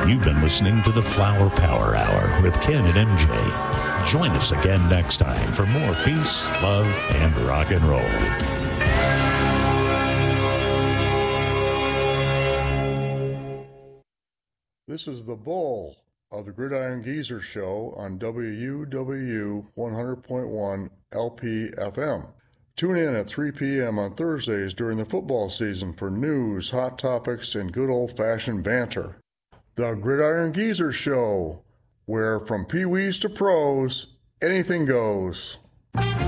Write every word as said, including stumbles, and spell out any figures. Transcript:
You've been listening to the Flower Power Hour with Ken and M J. Join us again next time for more peace, love, and rock and roll. This is the Bull of the Gridiron Geezer Show on W W one hundred point one L P F M. Tune in at three p.m. on Thursdays during the football season for news, hot topics, and good old-fashioned banter. The Gridiron Geezer Show, where from peewees to pros, anything goes.